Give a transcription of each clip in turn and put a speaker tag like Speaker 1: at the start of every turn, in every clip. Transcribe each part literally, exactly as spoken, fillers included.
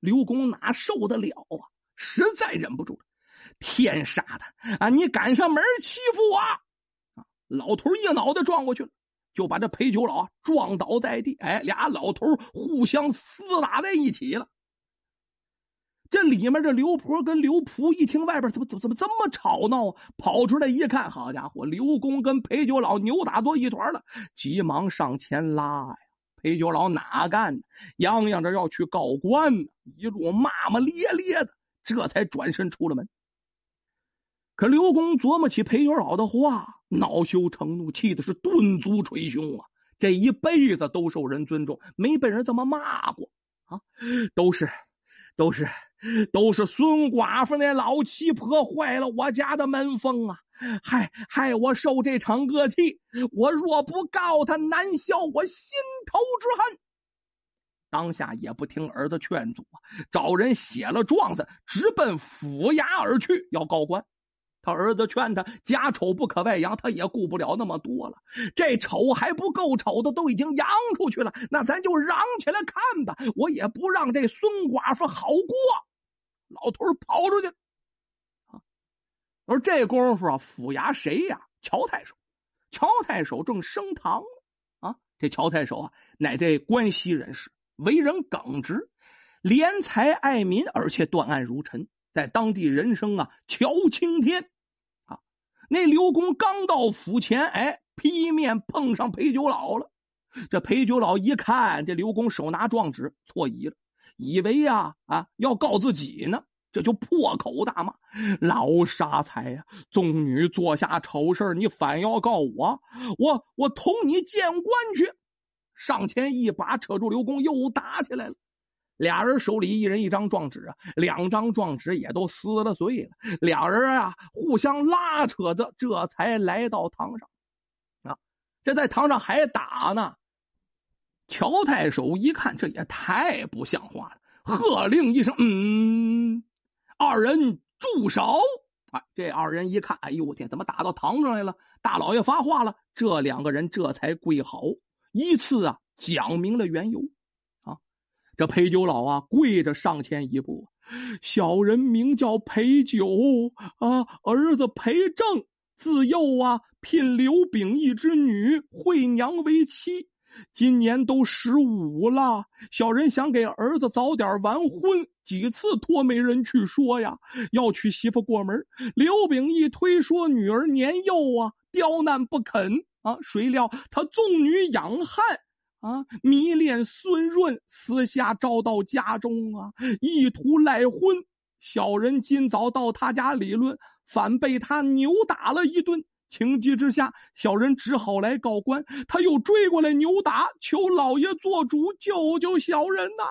Speaker 1: 刘公哪受得了啊，实在忍不住了。天杀的啊，你赶上门欺负我啊！老头一脑袋撞过去了，就把这裴九老啊撞倒在地。哎，俩老头互相厮打在一起了。这里面这刘婆跟刘仆一听外边怎么怎么怎么这么吵闹啊，跑出来一看，好家伙，刘公跟裴九老扭打作一团了，急忙上前拉呀。裴九老哪干呢，洋洋着要去告官呢，一路骂骂咧咧的，这才转身出了门。可刘公琢磨起裴九老的话，恼羞成怒，气的是顿足捶胸啊！这一辈子都受人尊重，没被人这么骂过啊！都是都是都是孙寡妇那老七婆坏了我家的门风啊，害害我受这场恶气，我若不告他，难消我心头之恨。当下也不听儿子劝阻啊，找人写了状子，直奔府衙而去，要告官。他儿子劝他家丑不可外扬，他也顾不了那么多了，这丑还不够丑的都已经扬出去了，那咱就嚷起来看吧，我也不让这孙寡妇好过。老头跑出去了啊！而这功夫啊，府衙谁呀？乔太守。乔太守正升堂呢啊！这乔太守啊，乃这关西人士，为人耿直，怜财爱民，而且断案如尘，在当地人声啊乔青天啊！那刘公刚到府前，哎，劈面碰上裴九老了。这裴九老一看这刘公手拿状纸，错疑了，以为呀 啊, 啊要告自己呢，这就破口大骂：老傻财呀、啊！宗女做下丑事，你反要告我，我我同你见官去！上前一把扯住刘公，又打起来了。俩人手里一人一张状纸啊，两张状纸也都撕了碎了。俩人啊互相拉扯着，这才来到堂上啊。这在堂上还打呢。乔太守一看，这也太不像话了，喝令一声：“嗯，二人住手！”啊，这二人一看，哎呦我天，怎么打到堂上来了？大老爷发话了，这两个人这才跪好，依次啊讲明了缘由。啊，这裴九老啊跪着上前一步：“小人名叫裴九啊，儿子裴正，自幼啊聘刘秉义之女惠娘为妻。今年都十五了，小人想给儿子早点完婚，几次托媒人去说呀，要娶媳妇过门。刘秉义推说女儿年幼啊，刁难不肯啊，谁料他纵女养汉啊，迷恋孙润，私下招到家中啊，意图赖婚。小人今早到他家理论，反被他扭打了一顿。情急之下，小人只好来告官，他又追过来扭打，求老爷做主救救小人呐、啊！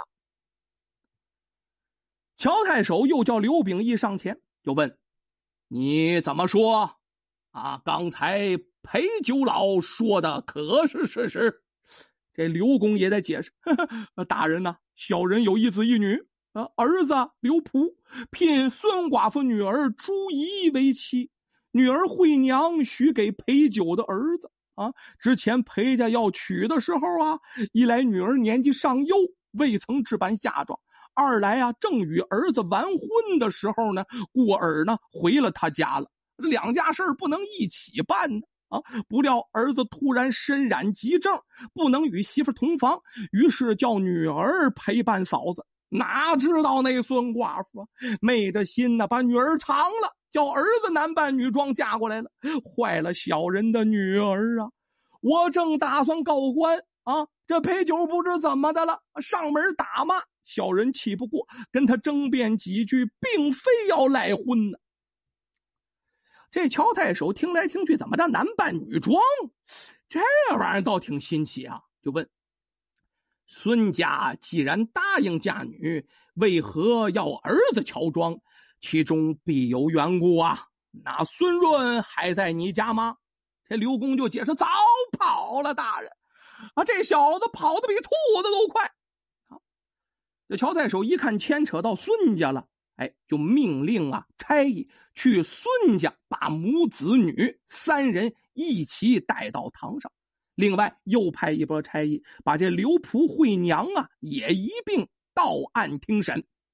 Speaker 1: 乔太守又叫刘秉义上前，就问：“你怎么说？啊，刚才裴九老说的可是事实？”这刘公也在解释：“呵呵，大人呐、啊，小人有一子一女，啊，儿子刘仆聘孙寡妇女儿朱怡为妻。女儿惠娘许给裴九的儿子啊，之前裴家要娶的时候啊，一来女儿年纪尚幼，未曾置办嫁妆；二来啊，正与儿子完婚的时候呢，故儿呢回了他家了，两家事儿不能一起办呢啊！不料儿子突然身染急症，不能与媳妇同房，于是叫女儿陪伴嫂子。哪知道那孙寡妇啊，昧着心呢，把女儿藏了。叫儿子男扮女装嫁过来了，坏了小人的女儿啊！我正打算告官啊，这裴九不知怎么的了，上门打骂，小人气不过，跟他争辩几句，并非要赖婚呢。这乔太守听来听去，怎么着男扮女装？这玩意儿倒挺新奇啊，就问：孙家既然答应嫁女，为何要儿子乔装？其中必有缘故啊！那孙润还在你家吗？这刘公就解释：早跑了，大人啊！这小子跑得比兔子都快啊！这乔太守一看牵扯到孙家了，哎，就命令啊差役去孙家把母子女三人一起带到堂上，另外又派一波差役把这刘仆惠娘啊也一并到案听审。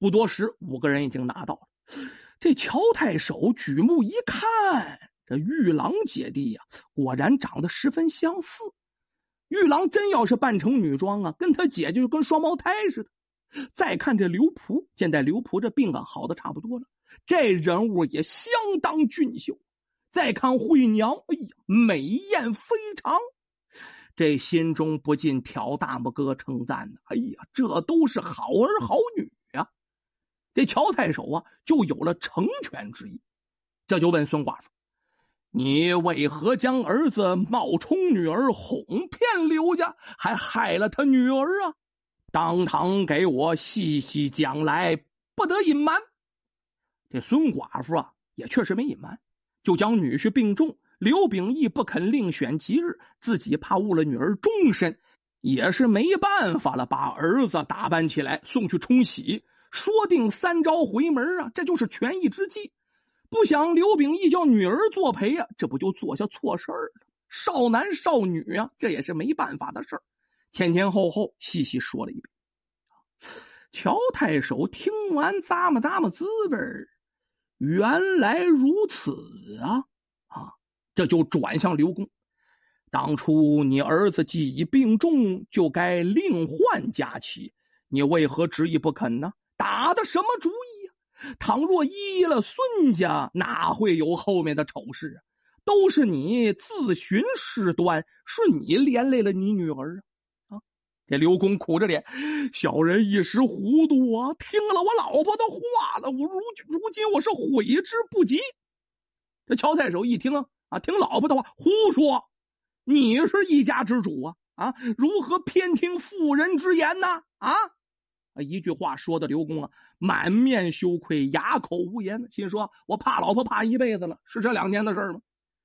Speaker 1: 不多时，五个人已经拿到了。这乔太守举目一看，这玉郎姐弟呀、啊，果然长得十分相似。玉郎真要是扮成女装啊，跟他姐姐就跟双胞胎似的。再看这刘璞，现在刘璞这病啊好的差不多了，这人物也相当俊秀。再看惠娘，哎呀，美艳非常。这心中不禁挑大拇哥称赞呢，哎呀，这都是好儿好女啊！这乔太守啊，就有了成全之意，这就问孙寡妇：“你为何将儿子冒充女儿，哄骗刘家，还害了他女儿啊？当堂给我细细讲来，不得隐瞒。”这孙寡妇啊，也确实没隐瞒，就将女婿病重，刘秉义不肯另选吉日，自己怕误了女儿终身，也是没办法了，把儿子打扮起来送去冲喜，说定三朝回门啊，这就是权宜之计。不想刘秉义叫女儿作陪啊，这不就做下错事儿了？少男少女啊，这也是没办法的事儿。前前后后细细说了一遍。乔太守听完咂摸咂摸滋味，原来如此啊啊！这就转向刘公，当初你儿子既已病重，就该另换佳期，你为何执意不肯呢？打的什么主意啊？倘若依了孙家，哪会有后面的丑事啊？都是你自寻事端，是你连累了你女儿啊！啊！这刘公苦着脸，小人一时糊涂啊，听了我老婆的话了，我如如今我是悔之不及。这乔太守一听啊，啊，听老婆的话，胡说！你是一家之主啊，啊，如何偏听妇人之言呢？啊！一句话说的刘公啊，满面羞愧，哑口无言，心说我怕老婆怕一辈子了，是这两年的事吗？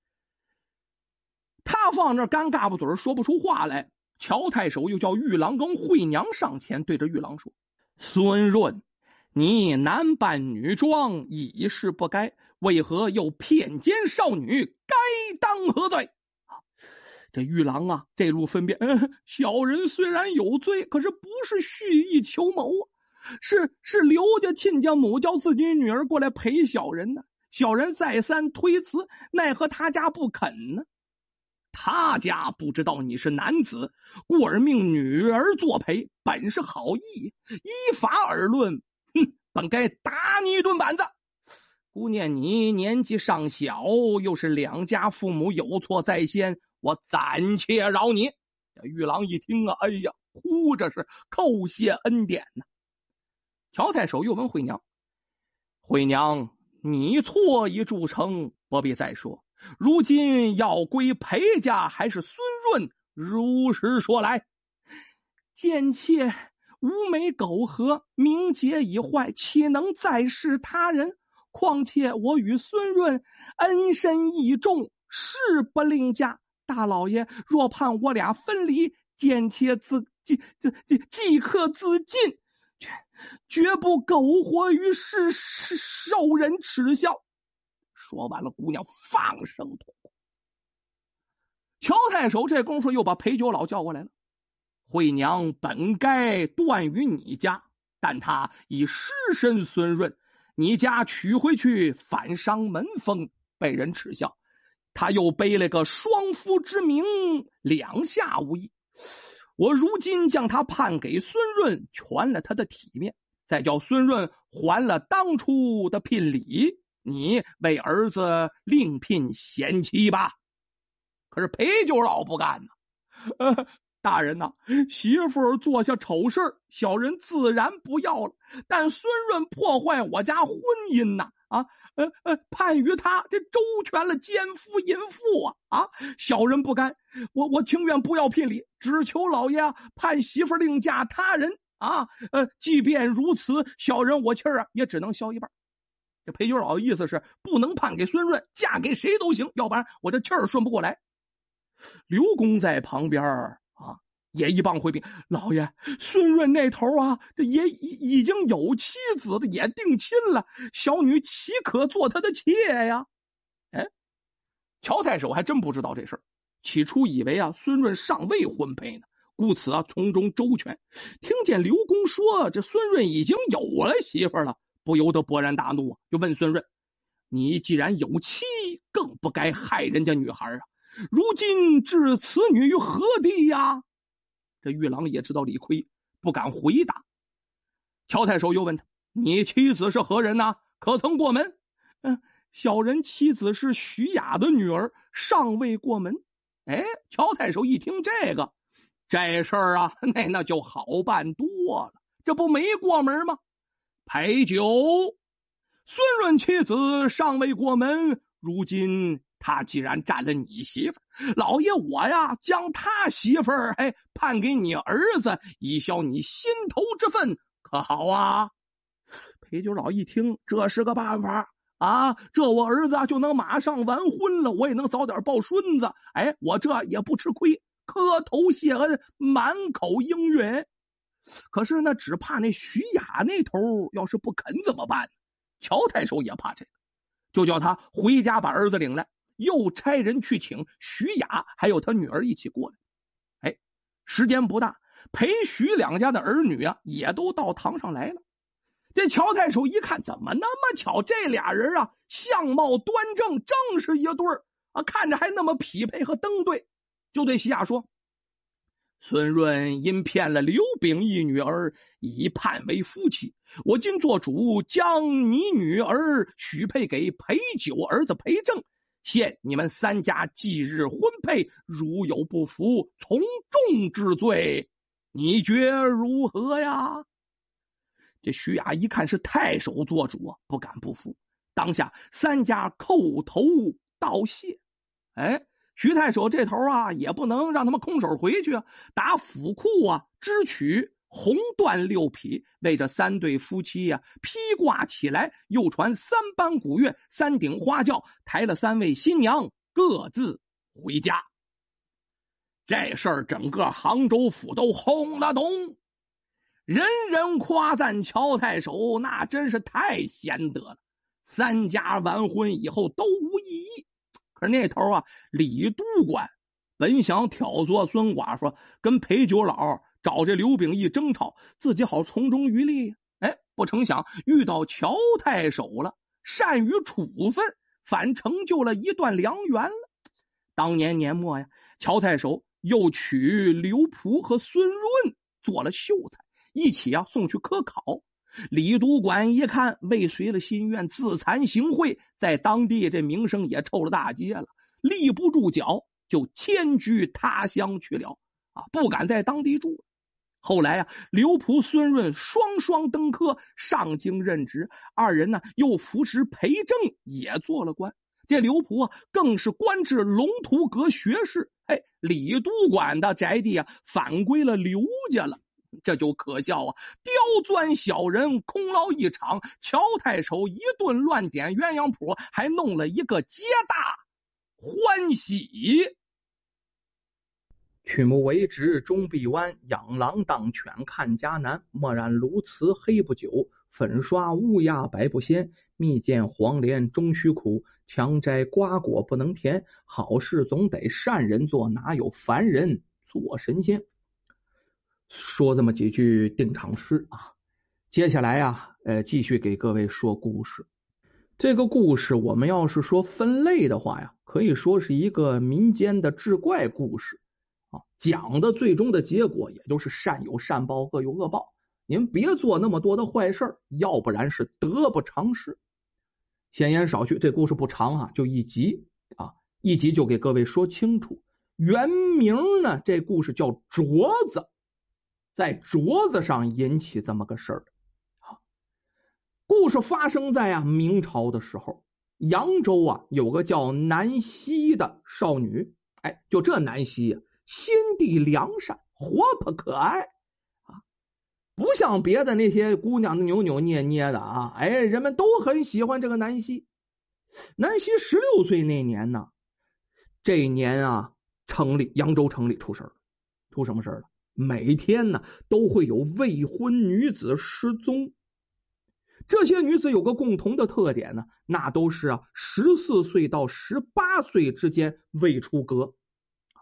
Speaker 1: 他放这尴尬不嘴说不出话来，乔太守又叫玉郎跟惠娘上前对着玉郎说：“孙润，你男扮女装，已是不该，为何又骗奸少女？该当何罪？”这玉郎啊，这路分辨，嗯，小人虽然有罪，可是不是蓄意求谋啊，是是刘家亲家母叫自己女儿过来陪小人的，小人再三推辞，奈何他家不肯呢？他家不知道你是男子，故而命女儿作陪，本是好意，依法而论，哼，本该打你一顿板子。姑念你年纪尚小，又是两家父母有错在先，我暂且饶你。这玉郎一听啊，哎呀，哭着是叩谢恩典呢。乔太守又问惠娘：“惠娘，你错已铸成，不必再说。如今要归裴家还是孙润？如实说来。”贱妾无美苟合，名节已坏，岂能再侍他人？况且我与孙润恩深义重，誓不另嫁。大老爷若盼我俩分离，贱妾自即即即即刻自尽，绝绝不苟活于世，受人耻笑。说完了，姑娘放声痛哭。乔太守这功夫又把陪酒佬叫过来了。惠娘本该断于你家，但他已失身孙润，你家娶回去反伤门风，被人耻笑。他又背了个双夫之名，两下无益。我如今将他判给孙润，全了他的体面，再叫孙润还了当初的聘礼，你为儿子另聘贤妻吧。可是裴九老不干呢，呃，大人呐、啊，媳妇做下丑事，小人自然不要了，但孙润破坏我家婚姻呐、啊，啊，呃呃，判于他这周全了奸夫淫妇啊啊！小人不甘，我我情愿不要聘礼，只求老爷啊判媳妇另嫁他人啊！呃，即便如此，小人我气儿啊也只能消一半。这裴九老的意思是不能判给孙润，嫁给谁都行，要不然我这气儿顺不过来。刘公在旁边啊，也一棒回禀：“老爷，孙润那头啊，这也已经有妻子的，也定亲了，小女岂可做他的妾呀？”哎，乔太守还真不知道这事儿，起初以为啊孙润尚未婚配呢， 故此啊，从中周全。听见刘公说这孙润已经有了媳妇了，不由得勃然大怒，就问孙润：你既然有妻，更不该害人家女孩啊！如今置此女于何地呀？这玉郎也知道理亏，不敢回答。乔太守又问他：你妻子是何人呢？可曾过门？嗯，小人妻子是徐雅的女儿，尚未过门。哎，乔太守一听这个，这事儿啊，那那就好办多了。这不没过门吗？陪酒，孙润妻子尚未过门，如今他既然占了你媳妇儿，老爷我呀，将他媳妇儿哎判给你儿子，以消你心头之愤，可好啊？陪酒佬一听，这是个办法啊！这我儿子就能马上完婚了，我也能早点抱孙子。哎，我这也不吃亏，磕头谢恩，满口应允。可是呢，只怕那徐雅那头要是不肯怎么办？乔太守也怕这个，就叫他回家把儿子领来，又差人去请徐雅还有他女儿一起过来。哎，时间不大，裴徐两家的儿女啊，也都到堂上来了。这乔太守一看，怎么那么巧？这俩人啊，相貌端正，正是一对儿啊，看着还那么匹配和登对，就对徐雅说：孙润因骗了刘秉义女儿，已判为夫妻。我今做主，将你女儿许配给裴九儿子裴正，限你们三家即日婚配，如有不服，从重治罪，你觉如何呀？这徐雅一看是太守做主啊，不敢不服，当下三家叩头道谢。哎，徐太守这头啊，也不能让他们空手回去啊，打府库啊支取红缎六匹，为这三对夫妻啊披挂起来，又传三班鼓乐，三顶花轿，抬了三位新娘各自回家。这事儿整个杭州府都轰了动，人人夸赞乔太守，那真是太贤德了。三家完婚以后都无异议。可是那头啊，李都管本想挑唆孙寡妇跟裴九老找这刘秉义争吵，自己好从中渔利。哎，不成想遇到乔太守了，善于处分，反成就了一段良缘了。当年年末呀，乔太守又娶刘璞和孙润做了秀才，一起啊送去科考。李都管一看未遂了心愿，自惭形秽，在当地这名声也臭了大街了，立不住脚，就迁居他乡去了啊，不敢在当地住了。后来啊，刘璞、孙润双双登科上京任职，二人呢又扶持裴正也做了官。这刘璞啊，更是官至龙图阁学士。哎，李都管的宅地啊，反归了刘家了。这就可笑啊！刁钻小人，空劳一场。乔太守一顿乱点鸳鸯谱，还弄了一个皆大欢喜。
Speaker 2: 曲目为直终必弯，养狼当犬看家难。墨染鸬鹚黑不久，粉刷乌鸦白不鲜。蜜饯黄连终须苦，强摘瓜果不能甜。好事总得善人做，哪有凡人做神仙？说这么几句定场诗啊，接下来啊，呃，继续给各位说故事。这个故事我们要是说分类的话呀，可以说是一个民间的志怪故事啊，讲的最终的结果也就是善有善报，恶有恶报。您别做那么多的坏事，要不然是得不偿失。闲言少叙，这故事不长啊，就一集啊，一集就给各位说清楚。原名呢，这故事叫镯子。在镯子上引起这么个事儿。故事发生在啊明朝的时候，扬州啊有个叫南溪的少女，哎，就这南溪啊，心地良善，活泼可爱啊，不像别的那些姑娘扭扭捏捏的啊，哎，人们都很喜欢这个南溪。南溪十六岁那年呢，这一年啊，城里扬州城里出事了，出什么事了？每天呢都会有未婚女子失踪。这些女子有个共同的特点呢，那都是啊十四岁到十八岁之间未出阁。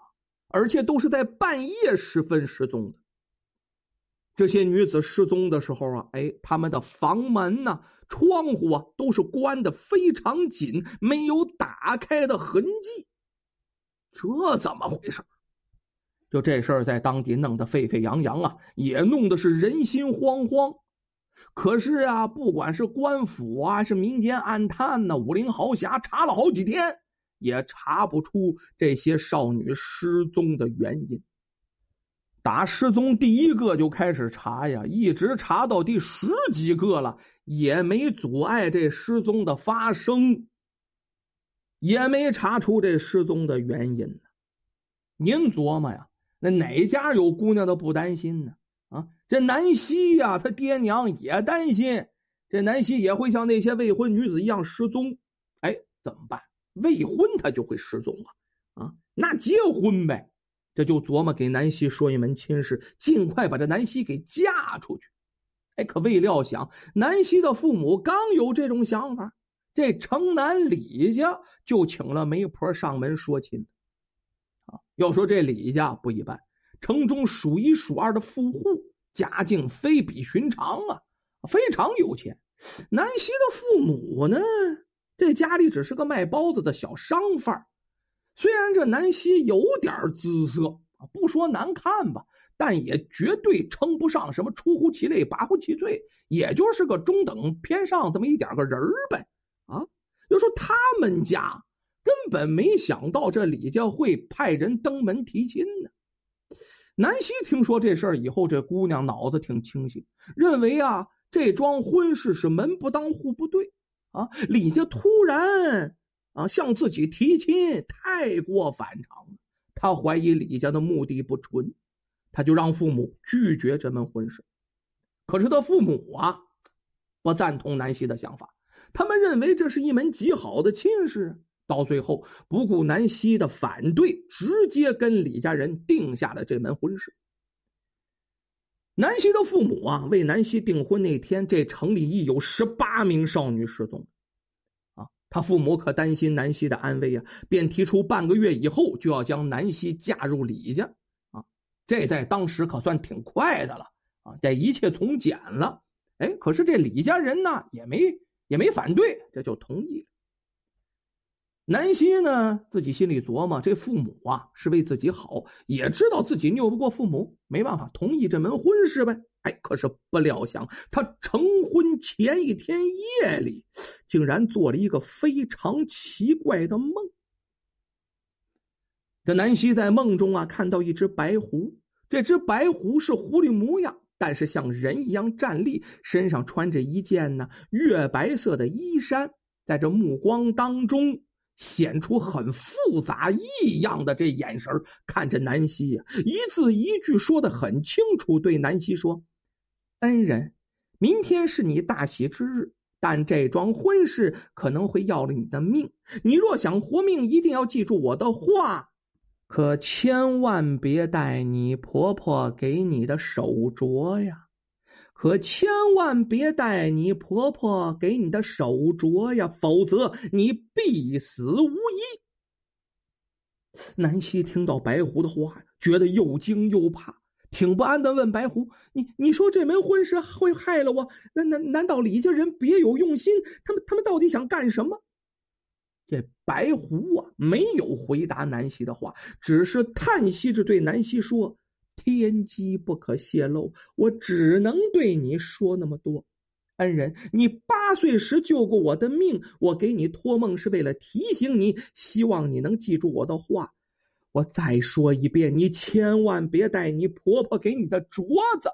Speaker 2: 而且都是在半夜时分失踪的。这些女子失踪的时候啊，哎，她们的房门呢、啊、窗户啊都是关得非常紧，没有打开的痕迹。这怎么回事？就这事儿在当地弄得沸沸扬扬啊，也弄得是人心惶惶。可是啊，不管是官府啊，是民间暗探呢、武林豪侠，查了好几天，也查不出这些少女失踪的原因。打失踪第一个就开始查呀，一直查到第十几个了，也没阻碍这失踪的发生，也没查出这失踪的原因呢。您琢磨呀，那哪家有姑娘的不担心呢？啊，这南希呀，他爹娘也担心，这南希也会像那些未婚女子一样失踪。哎，怎么办？未婚他就会失踪啊？啊，那结婚呗。这就琢磨给南希说一门亲事，尽快把这南希给嫁出去。哎，可未料想，南希的父母刚有这种想法，这城南李家就请了媒婆上门说亲。啊，要说这李家不一般，城中数一数二的富户，家境非比寻常啊，非常有钱。南希的父母呢，这家里只是个卖包子的小商贩。虽然这南希有点姿色，不说难看吧，但也绝对称不上什么出乎其类拔乎其罪，也就是个中等偏上这么一点个人呗。啊，就说他们家根本没想到这李家会派人登门提亲呢。南希听说这事儿以后，这姑娘脑子挺清醒，认为啊，这桩婚事是门不当户不对啊，李家突然啊，向自己提亲太过反常了，他怀疑李家的目的不纯，他就让父母拒绝这门婚事。可是他父母啊，不赞同南希的想法，他们认为这是一门极好的亲事，到最后不顾南希的反对，直接跟李家人定下了这门婚事。南希的父母啊，为南希订婚那天，这城里已有十八名少女失踪。他父母可担心南希的安危啊，便提出半个月以后就要将南希嫁入李家啊，这在当时可算挺快的了啊，这一切从简了。哎，可是这李家人呢，也没也没反对，这就同意了。南希呢，自己心里琢磨，这父母啊是为自己好，也知道自己拗不过父母，没办法同意这门婚事呗。哎，可是不料想，他成婚前一天夜里，竟然做了一个非常奇怪的梦。这南希在梦中啊，看到一只白狐，这只白狐是狐狸模样，但是像人一样站立，身上穿着一件呢月白色的衣衫，在这目光当中显出很复杂异样的这眼神，看着南希呀、啊，一字一句说得很清楚，对南希说：恩人，明天是你大喜之日，但这桩婚事可能会要了你的命，你若想活命，一定要记住我的话，可千万别带你婆婆给你的手镯呀，可千万别带你婆婆给你的手镯呀，否则你必死无疑。南希听到白狐的话，觉得又惊又怕，挺不安的问白狐：你你说这门婚事会害了我，那难难道李家人别有用心？他们他们到底想干什么？这白狐啊，没有回答南希的话，只是叹息着对南希说：天机不可泄露，我只能对你说那么多。恩人，你八岁时救过我的命，我给你托梦是为了提醒你，希望你能记住我的话。我再说一遍，你千万别带你婆婆给你的镯子。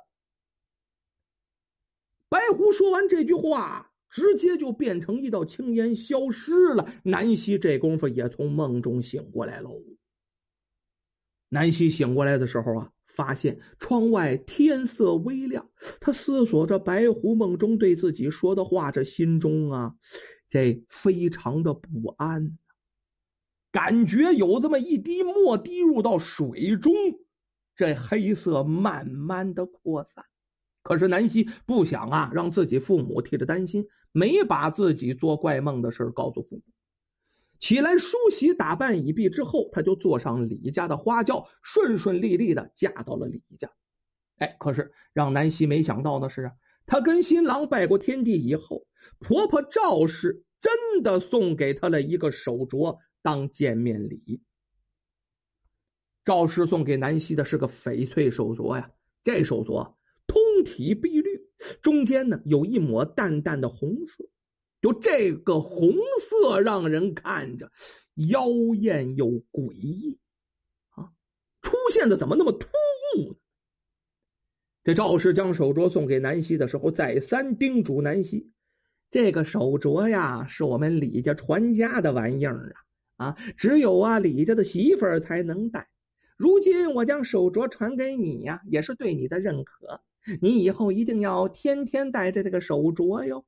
Speaker 2: 白狐说完这句话，直接就变成一道青烟消失了。南希这功夫也从梦中醒过来喽。南希醒过来的时候啊，发现窗外天色微亮，他思索着白狐梦中对自己说的话，这心中啊，这非常的不安，感觉有这么一滴墨滴入到水中，这黑色慢慢的扩散。可是南希不想啊，让自己父母替着担心，没把自己做怪梦的事告诉父母。 起来梳洗打扮已毕之后，他就坐上李家的花轿，顺顺利利的嫁到了李家。哎，可是让南希没想到的是啊，她跟新郎拜过天地以后，婆婆赵氏真的送给她了一个手镯当见面礼。赵氏送给南希的是个翡翠手镯呀，这手镯通体碧绿，中间呢有一抹淡淡的红色，就这个红色让人看着妖艳又诡异啊，出现的怎么那么突兀呢？这赵氏将手镯送给南希的时候，再三叮嘱南希，这个手镯呀是我们李家传家的玩意儿啊，啊，只有啊李家的媳妇儿才能戴。如今我将手镯传给你呀，也是对你的认可，你以后一定要天天带着这个手镯哟。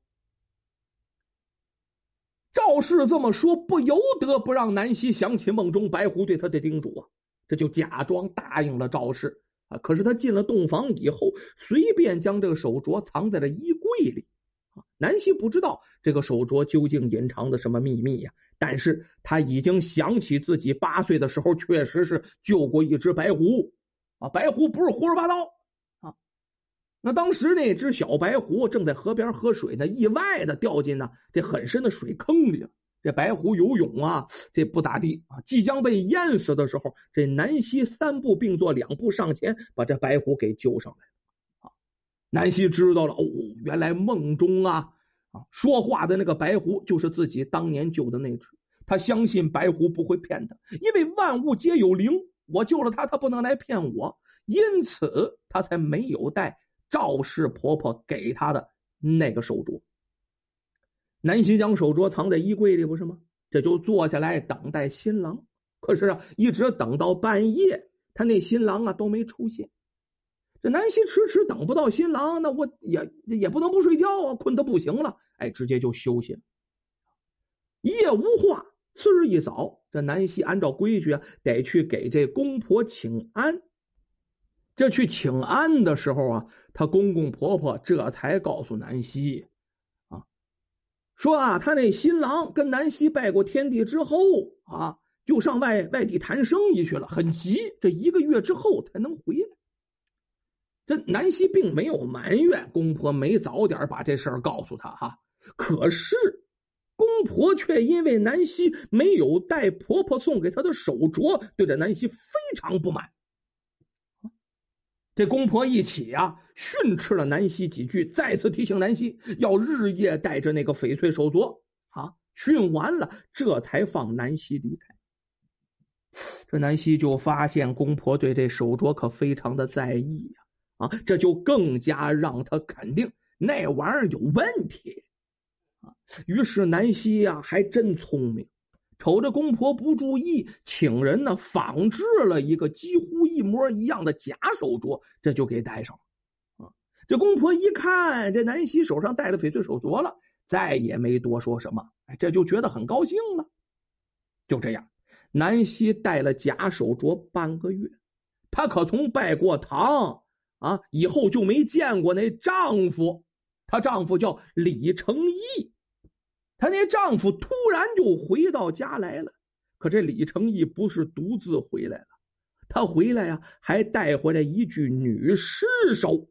Speaker 2: 赵氏这么说，不由得不让南希想起梦中白狐对他的叮嘱啊，这就假装答应了赵氏啊。可是他进了洞房以后，随便将这个手镯藏在了衣柜里啊。南希不知道这个手镯究竟隐藏的什么秘密呀，但是他已经想起自己八岁的时候确实是救过一只白狐啊，白狐不是胡说八道啊。那当时那只小白狐正在河边喝水呢，意外的掉进呢这很深的水坑里了。这白狐游泳啊，这不咋地啊，即将被淹死的时候，这南希三步并作两步上前，把这白狐给救上来了啊。南希知道了，哦，原来梦中啊啊说话的那个白狐就是自己当年救的那只。他相信白狐不会骗他，因为万物皆有灵，我救了他，他不能来骗我，因此他才没有带赵氏婆婆给他的那个手镯。南希将手镯藏在衣柜里不是吗？这就坐下来等待新郎。可是啊，一直等到半夜，他那新郎啊都没出现。这南希迟迟等不到新郎，那我也也不能不睡觉啊，困得不行了，哎，直接就休息了。一夜无话，次日一早，这南希按照规矩啊，得去给这公婆请安。这去请安的时候啊，他公公婆婆这才告诉南希啊，说啊，他那新郎跟南希拜过天地之后啊，就上外外地谈生意去了，很急，这一个月之后才能回来。这南希并没有埋怨公婆没早点把这事儿告诉他哈，可是公婆却因为南希没有带婆婆送给她的手镯，对着南希非常不满。这公婆一起啊训斥了南希几句，再次提醒南希要日夜带着那个翡翠手镯啊。训完了，这才放南希离开。这南希就发现公婆对这手镯可非常的在意呀、啊，啊，这就更加让他肯定那玩意儿有问题啊。于是南希呀、啊、还真聪明。瞅着公婆不注意，请人呢仿制了一个几乎一模一样的假手镯，这就给戴上了啊。这公婆一看这南希手上戴了翡翠手镯了，再也没多说什么，这就觉得很高兴了。就这样，南希戴了假手镯半个月，她可从拜过堂啊以后就没见过那丈夫，她丈夫叫李成义。她那丈夫突然就回到家来了，可这李成义不是独自回来了，他回来呀、啊、还带回来一具女尸首。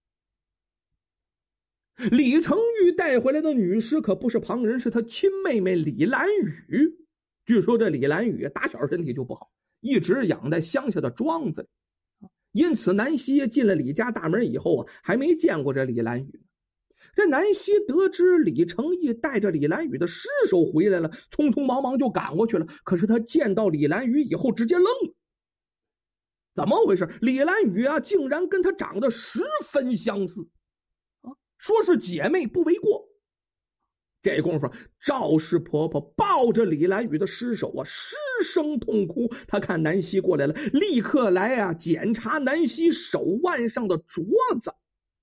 Speaker 2: 李成玉带回来的女尸可不是旁人，是他亲妹妹李兰雨。据说这李兰雨打小身体就不好，一直养在乡下的庄子里，因此南希进了李家大门以后啊，还没见过这李兰雨。这南希得知李成义带着李兰雨的尸首回来了，匆匆忙忙就赶过去了。可是他见到李兰雨以后直接愣了，怎么回事？李兰雨啊竟然跟他长得十分相似啊，说是姐妹不为过。这功夫赵氏婆婆抱着李兰雨的尸首啊失声痛哭。她看南希过来了，立刻来啊检查南希手腕上的镯子，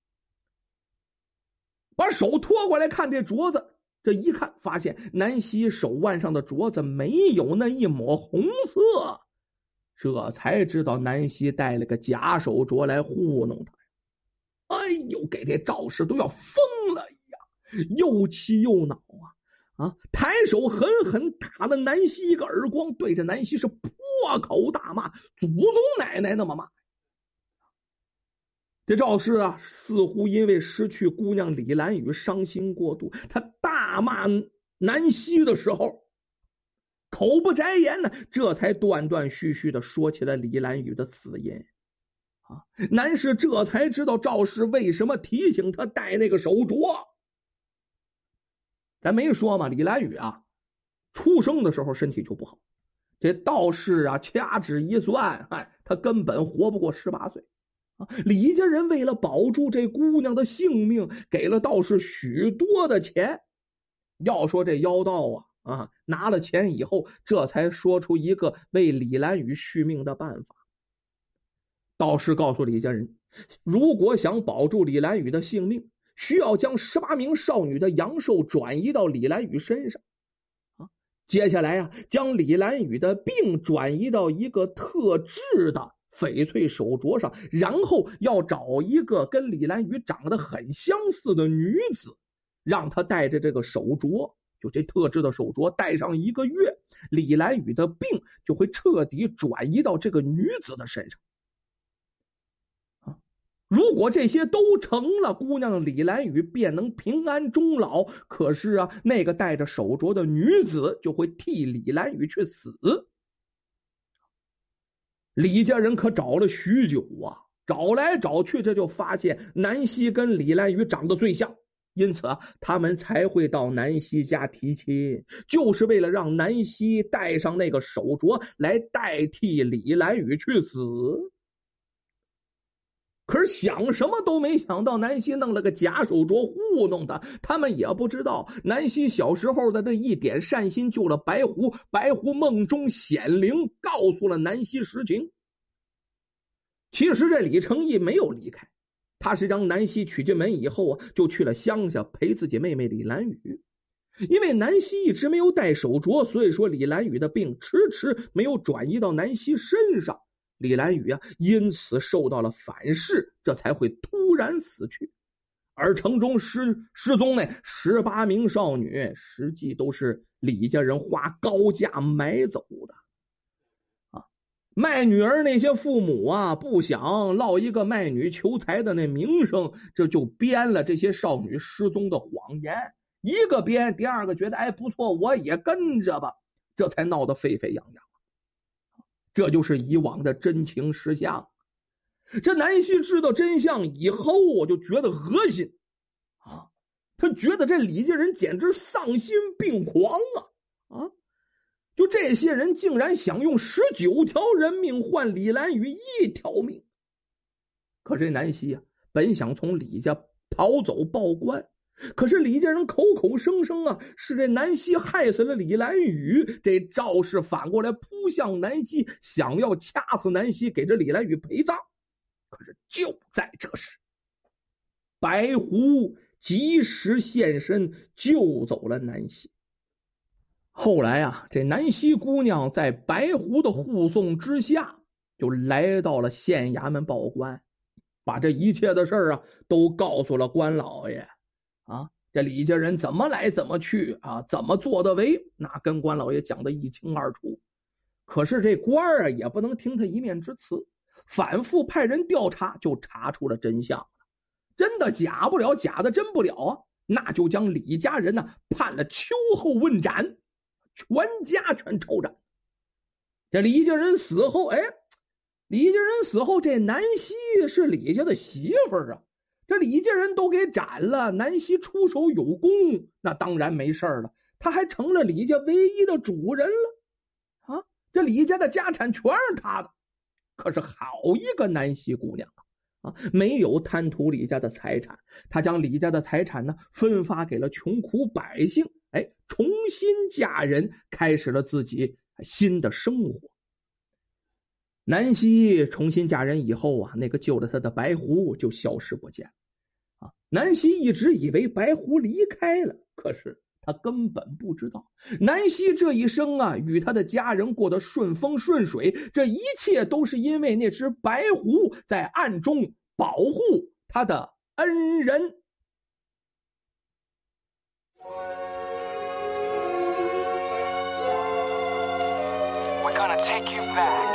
Speaker 2: 把手拖过来看这镯子，这一看发现南希手腕上的镯子没有那一抹红色，这才知道南希带了个假手镯来糊弄他。哎呦，给这赵氏都要疯了一样，又气又恼啊！
Speaker 1: 啊，抬手狠狠打了南希一个耳光，对着南希是破口大骂，祖宗奶奶那么骂。这赵氏啊，似乎因为失去姑娘李兰雨伤心过度，他大骂南希的时候，口不摘言呢，这才断断续续的说起了李兰雨的死因。啊，南氏这才知道赵氏为什么提醒他戴那个手镯。咱没说嘛，李兰雨啊，出生的时候身体就不好，这道士啊掐指一算，哎，他根本活不过十八岁。啊，李家人为了保住这姑娘的性命，给了道士许多的钱。要说这妖道啊，啊，拿了钱以后，这才说出一个为李兰雨续命的办法。道士告诉李家人，如果想保住李兰雨的性命，需要将十八名少女的阳寿转移到李兰雨身上。啊，接下来啊，将李兰雨的病转移到一个特制的翡翠手镯上，然后要找一个跟李兰雨长得很相似的女子，让她带着这个手镯，就这特制的手镯戴上一个月，李兰雨的病就会彻底转移到这个女子的身上。啊，如果这些都成了，姑娘李兰雨便能平安终老。可是啊，那个戴着手镯的女子就会替李兰雨去死。李家人可找了许久啊，找来找去，这就发现南希跟李兰雨长得最像，因此啊，他们才会到南希家提亲，就是为了让南希戴上那个手镯来代替李兰雨去死。可是想什么都没想到，南希弄了个假手镯糊弄他。他们也不知道，南希小时候的这一点善心救了白狐，白狐梦中显灵，告诉了南希实情。其实这李成义没有离开，他是将南希娶进门以后啊，就去了乡下陪自己妹妹李兰雨。因为南希一直没有戴手镯，所以说李兰雨的病迟迟没有转移到南希身上。李兰雨啊，因此受到了反噬，这才会突然死去。而城中失失踪呢十八名少女，实际都是李家人花高价买走的。啊，卖女儿那些父母啊，不想落一个卖女求财的那名声，这就编了这些少女失踪的谎言。一个编，第二个觉得哎不错，我也跟着吧，这才闹得沸沸扬扬。这就是以往的真情实相。这南希知道真相以后，我就觉得恶心啊！他觉得这李家人简直丧心病狂啊！啊，就这些人竟然想用十九条人命换李兰雨一条命。可是南希啊，本想从李家逃走报官，可是李家人口口声声啊，是这南希害死了李兰雨。这赵氏反过来扑向南希，想要掐死南希，给这李兰雨陪葬。可是就在这时，白狐及时现身，救走了南希。后来啊，这南希姑娘在白狐的护送之下，就来到了县衙门报官，把这一切的事儿啊，都告诉了官老爷。啊，这李家人怎么来怎么去啊，怎么做的为，那跟官老爷讲的一清二楚。可是这官啊，也不能听他一面之词，反复派人调查，就查出了真相了。真的假不了，假的真不了啊，那就将李家人呢判了秋后问斩，全家全抽斩。这李家人死后，哎，李家人死后，这南希是李家的媳妇儿啊。这李家人都给斩了，南希出手有功，那当然没事了，他还成了李家唯一的主人了啊！这李家的家产全是他的。可是好一个南希姑娘啊，没有贪图李家的财产，他将李家的财产呢分发给了穷苦百姓，哎，重新嫁人，开始了自己新的生活。南希重新嫁人以后啊，那个救了她的白狐就消失不见啊。南希一直以为白狐离开了，可是她根本不知道，南希这一生啊，与她的家人过得顺风顺水，这一切都是因为那只白狐在暗中保护她的恩人。
Speaker 3: back.